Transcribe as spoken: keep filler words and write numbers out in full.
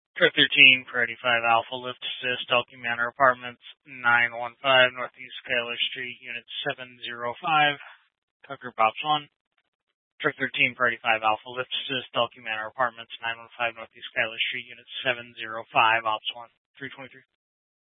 Truck thirteen for eighty-five Alpha Lift Assist, Elkie Manor Apartments, nine one five Northeast Skyler Street, Unit seven oh five, Tucker Box one. Truck thirteen for eighty-five Alpha Lift Assist, Elkie Manor Apartments, nine one five Northeast Skyler Street, Unit seven oh five, Ops one, three twenty-three.